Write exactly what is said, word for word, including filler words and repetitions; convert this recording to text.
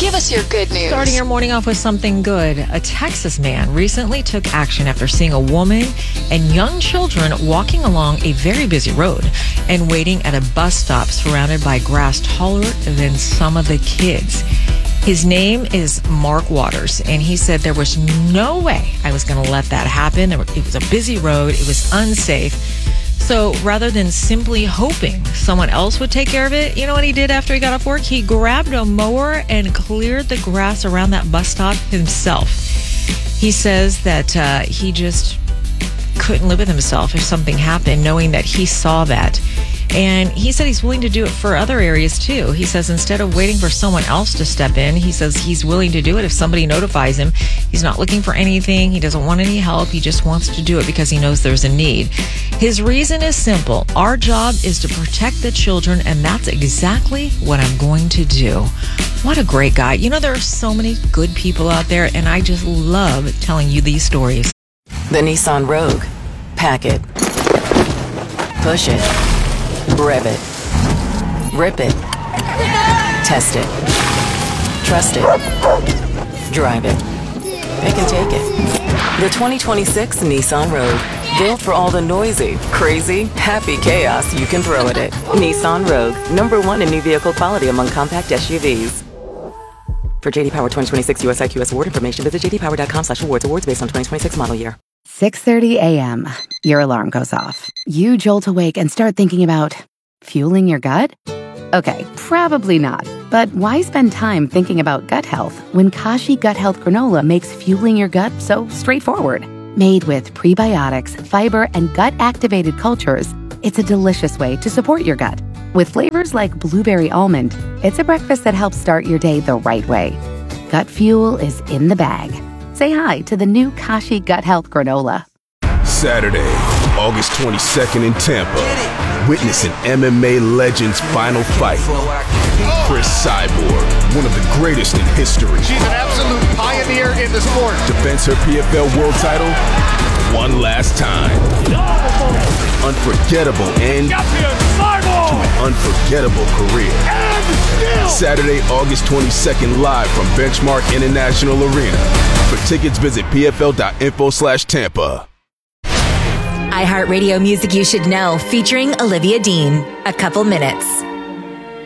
Give us your good news. Starting your morning off with something good. A Texas man recently took action after seeing a woman and young children walking along a very busy road and waiting at a bus stop surrounded by grass taller than some of the kids. His name is Mark Waters, and he said there was no way I was going to let that happen. It was a busy road. It was unsafe. So rather than simply hoping someone else would take care of it, you know what he did after he got off work? He grabbed a mower and cleared the grass around that bus stop himself. He says that uh, he just couldn't live with himself if something happened, knowing that he saw that. And he said he's willing to do it for other areas too. He says instead of waiting for someone else to step in, he says he's willing to do it if somebody notifies him. He's not looking for anything. He doesn't want any help. He just wants to do it because he knows there's a need. His reason is simple. Our job is to protect the children, and that's exactly what I'm going to do. What a great guy. You know, there are so many good people out there, and I just love telling you these stories. The Nissan Rogue. Pack it. Push it. Rev it. Rip it. Test it. Trust it. Drive it. Pick and take it. The twenty twenty-six Nissan Rogue. Built for all the noisy, crazy, happy chaos you can throw at it. Nissan Rogue. Number one in new vehicle quality among compact S U Vs. For J D Power twenty twenty-six U S I Q S award information, visit j d power dot com slash awards. Awards based on twenty twenty-six model year. six thirty a.m. Your alarm goes off. You jolt awake and start thinking about fueling your gut? Okay, probably not. But why spend time thinking about gut health when Kashi Gut Health Granola makes fueling your gut so straightforward? Made with prebiotics, fiber, and gut-activated cultures, it's a delicious way to support your gut. With flavors like blueberry almond, it's a breakfast that helps start your day the right way. Gut fuel is in the bag. Say hi to the new Kashi Gut Health Granola. Saturday, August twenty-second in Tampa. Witness an M M A legend's final fight. Chris Cyborg, one of the greatest in history. She's an absolute pioneer in the sport. Defends her P F L world title one last time. Unforgettable end to an unforgettable career. Saturday, August twenty-second, live from Benchmark International Arena. For tickets, visit pfl.info slash Tampa. iHeartRadio Music You Should Know, featuring Olivia Dean. A couple minutes.